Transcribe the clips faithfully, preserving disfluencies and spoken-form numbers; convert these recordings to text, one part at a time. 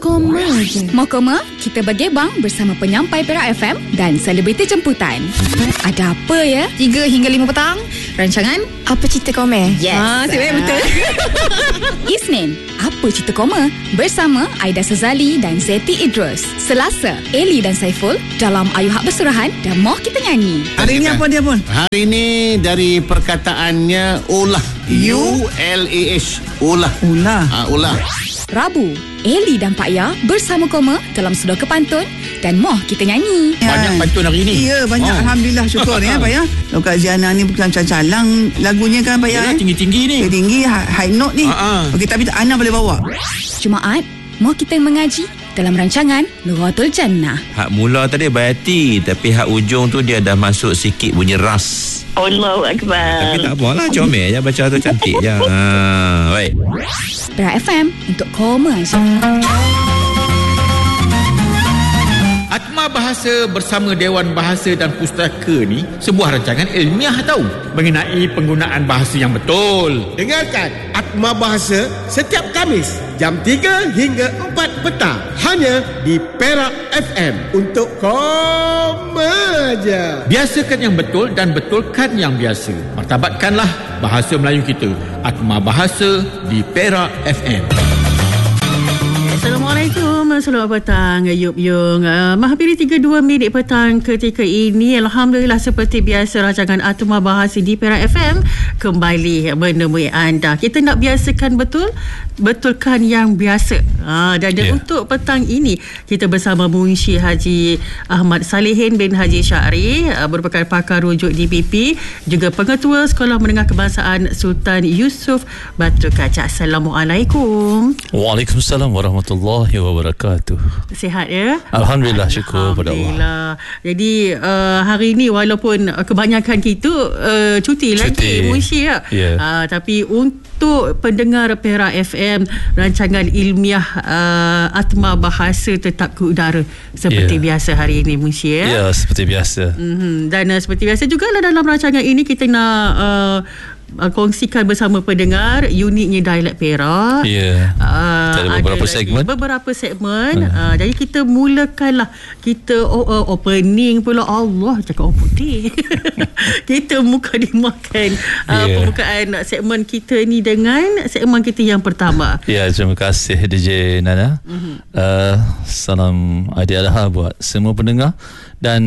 koma je. Mau koma? Kita bergebang bersama penyampai Perak F M dan selebriti jemputan. Ada apa ya? tiga hingga lima petang. Rancangan Apa Cerita Koma? Yes. Ah, sebenarnya betul. Isnin, Apa Cerita Koma? Bersama Aida Sazali dan Zeti Idrus. Selasa, Eli dan Saiful dalam Ayu Hak Bersurahan dan Moh Kita Nyanyi. Hari ini apa dia pun? Hari ini dari perkataannya ulah. U L A H. Ulah. Ulah. Ah, ulah. Rabu, Eli dan Pak Ya bersama Koma dalam Sudut Kepantun dan Moh Kita Nyanyi. Banyak pantun hari ini. Ya, banyak. Oh. Alhamdulillah, syukur ya Pak Ya. Kalau Kak Ziana ni bukan calang lagunya kan Pak Ya. Ya, tinggi-tinggi ni. Tinggi, high note ni. Ha-ha. Okey, tapi Ana boleh bawa. Jumaat, Moh Kita Mengaji dalam rancangan Nuratul Jannah. Hak mula tadi Bayati, tapi hak ujung tu dia dah masuk sikit bunyi ras. Allahu Akbar. Tapi tak apalah, comel je baca tu, cantik je. Ha, baik. Perak F M untuk Koma je. Atma Bahasa bersama Dewan Bahasa dan Pustaka ni sebuah rancangan ilmiah tahu mengenai penggunaan bahasa yang betul. Dengarkan Atma Bahasa setiap Khamis jam tiga hingga empat petang hanya di Perak F M untuk Koma je. Biasakan yang betul dan betulkan yang biasa. Martabatkanlah bahasa Melayu kita. Atma Bahasa di Perak F M. Assalamualaikum, selamat petang Ayub Yung. uh, Menghampiri tiga puluh dua minit petang ketika ini. Alhamdulillah, seperti biasa rancangan Atma Bahasa di Perak F M kembali menemui anda. Kita nak biasakan betul, betulkan yang biasa. uh, Dan yeah. untuk petang ini kita bersama Munshi Haji Ahmad Salihin bin Haji Syari, uh, merupakan pakar rujuk D P P, juga pengetua Sekolah Menengah Kebangsaan Sultan Yusuf Batu Kaca. Assalamualaikum. Waalaikumsalam warahmatullahi wabarakatuh. Sihat ya? Alhamdulillah, syukur pada Allah. Alhamdulillah. Jadi uh, hari ini walaupun uh, kebanyakan kita uh, cuti, cuti lagi Munshi ya. Yeah. Uh, tapi untuk pendengar Perak F M, rancangan ilmiah uh, Atma Bahasa tetap ke udara seperti yeah. biasa hari ini Munshi ya. Ya, yeah, seperti biasa. Mm-hmm. Dan uh, seperti biasa juga lah dalam rancangan ini kita nak uh, Uh, kongsikan bersama pendengar uniknya dialek Perak. Ya. Yeah. Uh, ada beberapa segmen. Beberapa segmen. Uh. Uh, jadi kita mulakanlah. Kita oh, uh, opening pula. Allah, cakap orang putih. Kita muka dimakan uh, yeah. pembukaan segmen kita ni dengan segmen kita yang pertama. Ya, yeah, terima kasih D J Nana. Uh-huh. Uh, salam Aidil Adha buat semua pendengar. Dan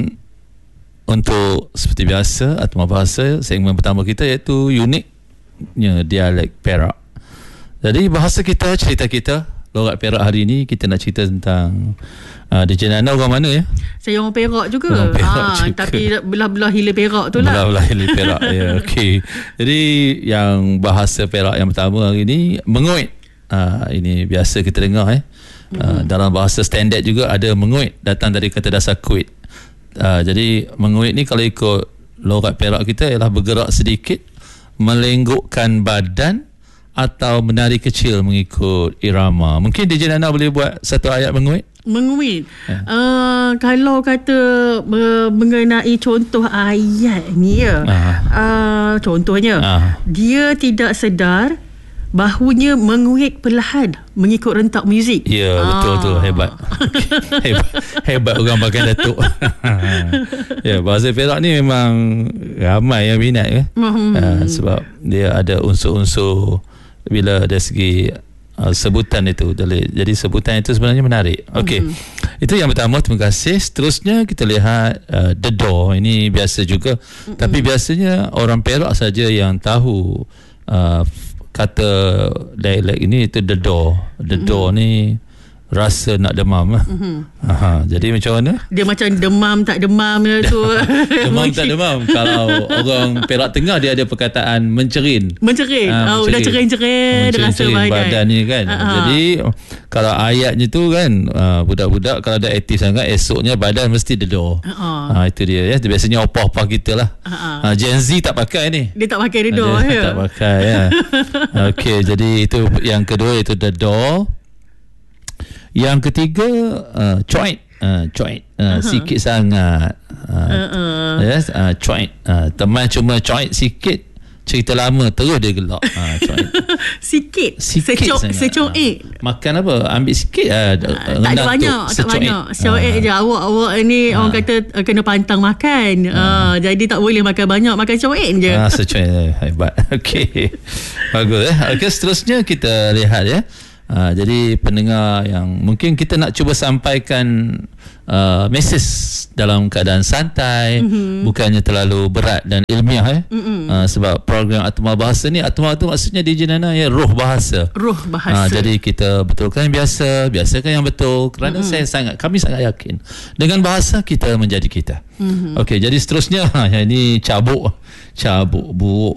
untuk seperti biasa Atma Bahasa, segmen pertama kita iaitu uniknya dialek Perak. Jadi bahasa kita, cerita kita, logat Perak hari ini kita nak cerita tentang uh, D J Nana orang mana ya? Saya orang Perak juga. Orang Perak ha, juga. Tapi belah-belah hilir Perak tu lah. Belah-belah hilir Perak. Ya, okey. Jadi yang bahasa Perak yang pertama hari ini menguit. Uh, ini biasa kita dengar eh. Uh, dalam bahasa standard juga ada menguit, datang dari kata dasar kuit. Uh, jadi menguit ni kalau ikut logat Perak kita ialah bergerak sedikit, melenggukkan badan atau menari kecil mengikut irama. Mungkin D J Nana boleh buat satu ayat menguit? Menguit. Yeah. Uh, kalau kata uh, mengenai contoh ayat ni ya. Uh, contohnya Aha. dia tidak sedar bahunya menguit perlahan mengikut rentak muzik. Ya, betul tu, hebat. hebat. Hebat orang pakai datuk. Ya, bahasa Perak ni memang ramai yang minat ya. Mm-hmm. Uh, sebab dia ada unsur-unsur bila dari segi uh, sebutan itu. Jadi sebutan itu sebenarnya menarik. Okey. Mm-hmm. Itu yang pertama, terima kasih. Seterusnya kita lihat uh, The Door. Ini biasa juga. Mm-hmm. Tapi biasanya orang Perak saja yang tahu uh, kata dialek ini itu the door. The mm-hmm. door ni rasa nak demam lah. Mm-hmm. Aha, jadi macam mana? Dia macam demam tak demam tu. Demam tak demam. Kalau orang Perak Tengah dia ada perkataan mencerin. Mencerin. Ha, oh, dah cerin-cerin rasa bagai badan ni kan. Uh-huh. Jadi kalau ayatnya tu kan, uh, budak-budak kalau dah aktif sangat, esoknya badan mesti dedor. Uh-huh. Ha, itu dia ya. Biasanya opah-opah kita lah. Uh-huh. Ha, Gen Z tak pakai ni. Dia tak pakai dedor ya. Tak pakai ya. Okey, jadi itu yang kedua, itu dedor. Yang ketiga uh, coit, uh, coit uh, uh-huh. sikit sangat. Uh, uh-uh. Yes, uh, coit. Uh, teman cuma coit sikit, cerita lama terus dia gelak. Ha, sikit. Sikit Secong, sangat. secoek. Ha, makan apa? Ambil sikit lah. Uh, tak ada banyak, tak banyak. Secoek je. Awak awak ni ha. orang kata uh, kena pantang makan. Ha. Uh, jadi tak boleh makan banyak, makan secoek je. Ha, secoek. Hebat. Okey. Bagus eh. Okey, seterusnya kita lihat ya. Uh, jadi pendengar yang mungkin kita nak cuba sampaikan uh, mesej dalam keadaan santai, mm-hmm. bukannya terlalu berat dan ilmiah eh. Mm-hmm. Uh, sebab program Atma Bahasa ni, Atma tu maksudnya D J Nana ya, roh bahasa. Roh bahasa. Uh, jadi kita betulkan yang biasa, biasakan yang betul kerana mm-hmm. saya sangat kami sangat yakin dengan bahasa kita menjadi kita. Mm-hmm. Okey, jadi seterusnya yang ini cabuk cabuk buruk.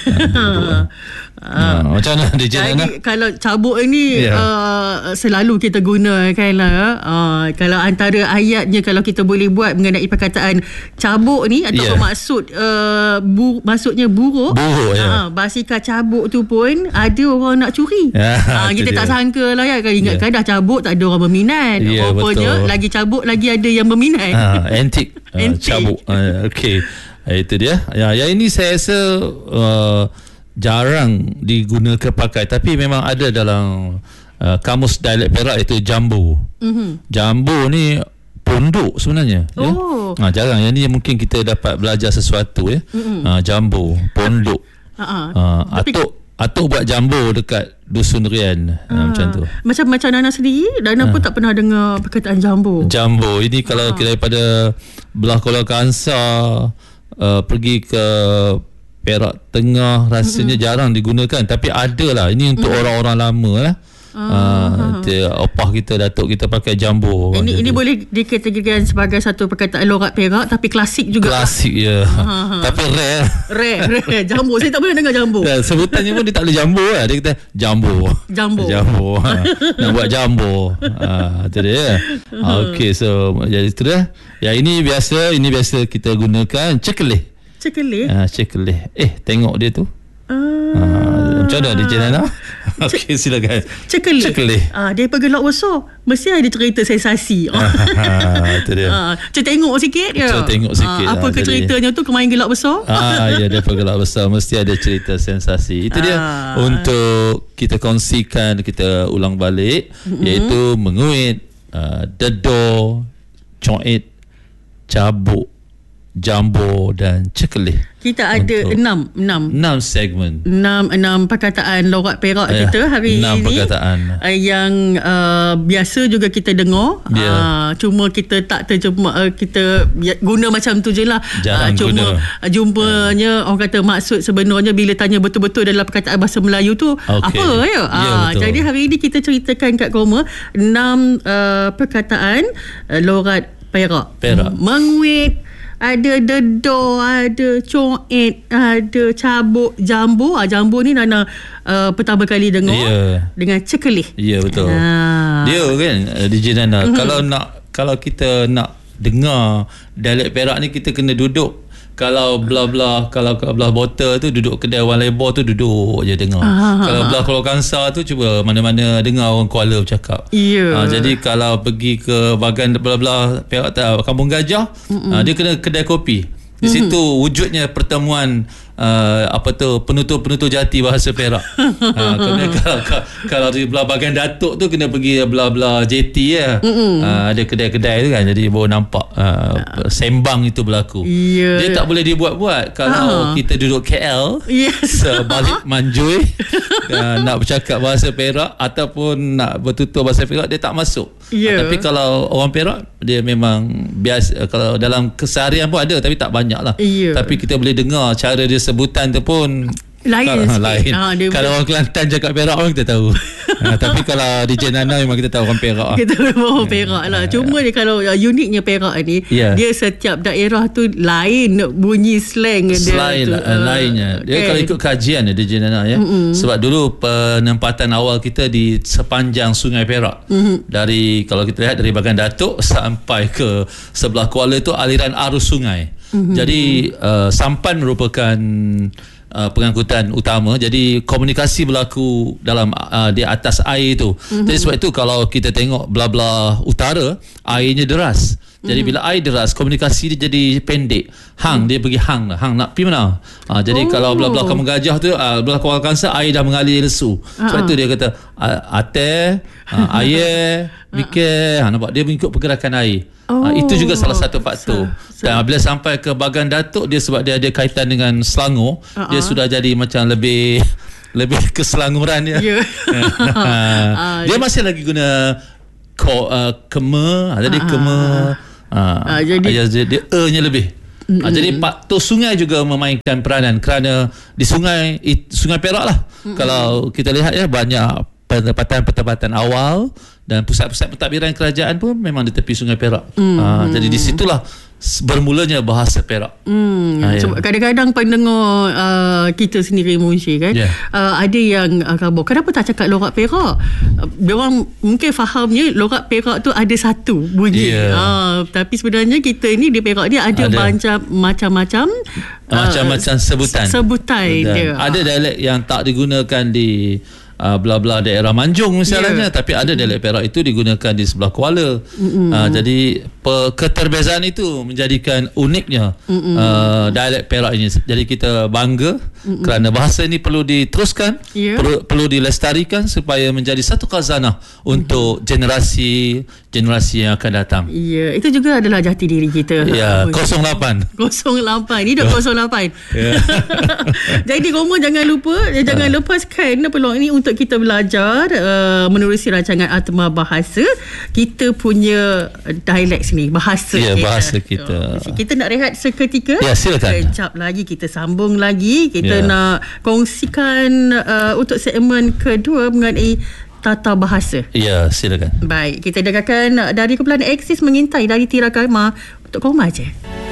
uh, Uh, nah, macam mana D J Nana? Kalau cabuk ni yeah. uh, selalu kita gunakan lah. Uh, kalau antara ayatnya kalau kita boleh buat mengenai perkataan cabuk ni atau yeah. maksud uh, bu, maksudnya buruk. Buruk ya. Uh, basikal cabuk tu pun ada orang nak curi. Yeah, uh, kita tak dia. sangka lah ya. Kalau ingatkan yeah. dah cabuk tak ada orang berminat. Yeah, rupanya betul. lagi cabuk lagi ada yang berminat. Uh, antik. Uh, antik. Cabuk. Uh, Okey. Uh, itu dia. Ya, yang ini saya rasa uh, jarang digunakan pakai, tapi memang ada dalam uh, kamus dialek Perak, iaitu jambu. Mm-hmm. Jambu ni pondok sebenarnya. Oh. Ya? Ha, jarang. Yang ni mungkin kita dapat belajar sesuatu ya. Mm-hmm. Ha, jambu, pondok. Uh-huh. Ha, atuk atuk buat jambu dekat Dusun Rian. Ha, macam tu. Macam macam Nana sendiri, Nana ha. pun tak pernah dengar perkataan jambu. Jambu ini kalau kita daripada belah Kuala Kangsar uh, pergi ke Perak Tengah rasanya mm-hmm. jarang digunakan, tapi ada lah. Ini untuk mm-hmm. orang-orang lama lah. Ah, uh, opah kita, datuk kita pakai jambu. Ini ini boleh dikategorikan sebagai satu perkataan logat Perak, tapi klasik juga. Klasik ya. Uh-huh. Tapi rare. Rare, rare. Jambu. Saya tak pernah dengar jambu. Ya, sebutannya pun dia tak boleh jambu lah. Dia kata jambu. Jambu. Jambu. Ha. Nak buat jambu. Ah, itu dia. Uh-huh. Okey, so jadi itu dah. Ya, ini biasa, ini biasa kita gunakan cekelih. Cekelih? Ah, cekelih. Eh, tengok dia tu. Ah. Ah, macam mana D J Nana? Okey, silakan. Cekelih. Cekelih. Ah, dia pergelak besar. Mesti ada cerita sensasi. Ah, itu dia. Ah, kita tengok sikit je. Kita tengok sikit. Ah, apa lah, ke ceritanya tu kemarin gelak besar? Ah, ya, dia pergelak besar. Mesti ada cerita sensasi. Itu dia Ah. untuk kita kongsikan, kita ulang balik, mm-hmm. iaitu menguit, uh, dedor, coit, cabuk, jambu dan cekelih. Kita ada enam, enam. Enam segmen. Enam, enam perkataan logat Perak ya, kita hari enam ini. Enam perkataan. Uh, yang uh, biasa juga kita dengar. Ya. Uh, cuma kita tak terjemah, uh, kita guna macam tu je lah. Jarang uh, cuma guna. Uh, jumpanya uh. orang kata maksud sebenarnya bila tanya betul-betul dalam perkataan bahasa Melayu tu okay. apa ya? Ya, uh, jadi hari ini kita ceritakan kat Koma enam uh, perkataan uh, logat Perak. Perak. Menguit, ada dedor, ada coet, ada cabuk, jambu. Ah, jambu ni Nana uh, pertama kali dengar yeah. dengan cekelih. Ya, yeah, betul. Ah. Dia kan D J Nana, mm-hmm. kalau nak kalau kita nak dengar dialek Perak ni, kita kena duduk. Kalau belah-belah, kalau ke belah botol tu duduk kedai orang lebor tu, duduk je dengar. Ah, kalau belah Kuala Kangsar tu, cuba mana-mana dengar orang Kuala bercakap. Yeah. Ah, jadi kalau pergi ke bahagian belah-belah Perak tak, Kampung Gajah, ah, dia kena kedai kopi. Di situ mm-hmm. wujudnya pertemuan uh, apa tu penutur-penutur jati bahasa Perak. ha, kemudian kalau kalau di belah bahagian Datuk tu kena pergi belah-belah J T ya. Mm-hmm. Uh, ada kedai-kedai tu kan, jadi baru nampak uh, sembang itu berlaku. Yeah. Dia tak boleh dibuat-buat kalau uh. kita duduk K L. Yes. Sebalik Manjui uh, nak bercakap bahasa Perak ataupun nak bertutur bahasa Perak, dia tak masuk. Yeah. Uh, tapi kalau orang Perak, dia memang biasa, kalau dalam keseharian pun ada tapi tak banyak lah. Yeah. Tapi kita boleh dengar cara dia sebutan tu pun lain kalau, sikit. lain. Ha, kalau orang Kelantan cakap Perak pun kita tahu. ha, tapi kalau D J Nana memang kita tahu orang Perak. Kita memang orang Perak lah. Cuma dia kalau uh, uniknya Perak ni, yeah. dia setiap daerah tu lain bunyi slang dia. Lain tu, uh, lainnya. Dia okay. kalau ikut kajian D J Nana ya. Mm-hmm. Sebab dulu penempatan awal kita di sepanjang Sungai Perak. Mm-hmm. Dari kalau kita lihat dari bahagian Datuk sampai ke sebelah Kuala tu aliran arus sungai. Mm-hmm. Jadi uh, sampan merupakan Uh, pengangkutan utama, jadi komunikasi berlaku dalam uh, di atas air tu. Mm-hmm. Jadi sebab itu kalau kita tengok belah-belah utara, airnya deras. Mm-hmm. Jadi bila I deras, komunikasi dia jadi pendek. Hang, dia pergi hang lah. Hang nak pergi mana? Ha, jadi oh. kalau belah-belah kamu gajah tu, uh, belah kawal kansa, I dah mengalir lesu. Sebab tu dia kata, ate, uh, aye, mikir. Ha, nampak? Dia mengikut pergerakan air. Oh. Ha, itu juga salah satu faktor. So, so. Dan bila sampai ke bahagian datuk, dia sebab dia ada kaitan dengan Selangor, uh-huh. dia sudah jadi macam lebih lebih keselanguran dia. Yeah. uh, dia masih lagi guna ko, uh, kema, jadi uh, kema. Uh, uh, jadi dia e-nya lebih. Mm-hmm. Uh, jadi faktor sungai juga memainkan peranan kerana di sungai it, Sungai Perak lah. Mm-hmm. Kalau kita lihat ya, banyak pertempatan-pertempatan awal dan pusat-pusat pentadbiran kerajaan pun memang di tepi Sungai Perak. Mm-hmm. Uh, jadi di situlah bermulanya bahasa Perak. Hmm, ha, sebab ya. Kadang-kadang pendengar uh, kita sendiri Munshi kan, yeah. uh, ada yang uh, kabur. Kenapa tak cakap lorak Perak? Uh, dia orang mungkin fahamnya lorak Perak tu ada satu bunyi. Yeah. Uh, tapi sebenarnya kita ni di Perak ni ada, ada. Macam, macam-macam macam-macam uh, sebutan. Sebutan dia. Ada dialek yang tak digunakan di Uh, bla-bla daerah Manjung misalnya, yeah. tapi ada dialek Perak itu digunakan di sebelah Kuala. Mm-hmm. Uh, jadi pe- keterbezaan itu menjadikan uniknya mm-hmm. uh, dialek Perak ini. Jadi kita bangga mm-hmm. kerana bahasa ini perlu diteruskan, yeah. perlu, perlu dilestarikan supaya menjadi satu khazanah untuk mm-hmm. generasi generasi yang akan datang. Ya, yeah. itu juga adalah jati diri kita. Ya, yeah. kosong lapan. kosong lapan. Ini dah kosong lapan. Jadi korang jangan lupa, jangan uh. lepaskan peluang ini untuk untuk kita belajar uh, menerusi rancangan Atma Bahasa. Kita punya dialek sini, bahasa ya, kita. bahasa kita. Oh, kita nak rehat seketika. Ya, silakan. Sekejap lagi kita sambung lagi. Kita ya. nak kongsikan uh, untuk segmen kedua mengenai tata bahasa. Ya, silakan. Baik, kita dengarkan dari kumpulan Axis Mengintai dari Tirakama untuk Koma Je.